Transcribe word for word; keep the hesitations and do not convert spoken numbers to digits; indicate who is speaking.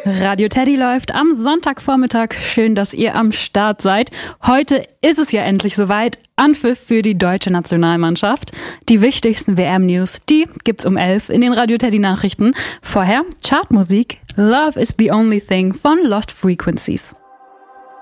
Speaker 1: Radio Teddy läuft am Sonntagvormittag. Schön, dass ihr am Start seid. Heute ist es ja endlich soweit. Anpfiff für die deutsche Nationalmannschaft. Die wichtigsten W M-News, die gibt's um elf in den Radio Teddy Nachrichten. Vorher Chartmusik. Love is the only thing von Lost Frequencies.